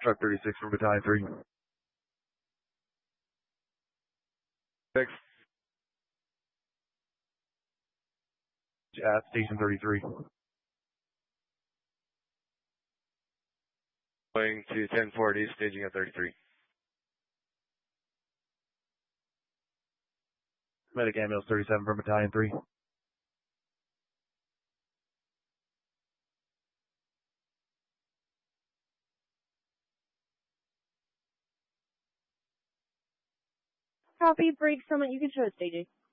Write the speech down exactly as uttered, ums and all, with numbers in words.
Truck thirty-six from Battalion three. Six. At Station thirty-three. Going to ten forty, staging at thirty-three. Medic ambulance thirty-seven from Battalion three. Copy, break summit, you can show staging.